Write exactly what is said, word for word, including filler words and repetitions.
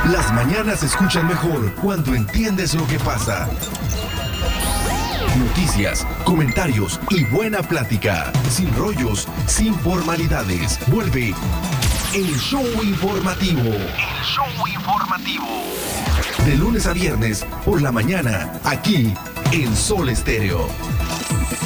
Las mañanas se escuchan mejor cuando entiendes lo que pasa. Noticias, comentarios y buena plática. Sin rollos, sin formalidades. Vuelve el show informativo. El show informativo. De lunes a viernes por la mañana, aquí en Sol Estéreo.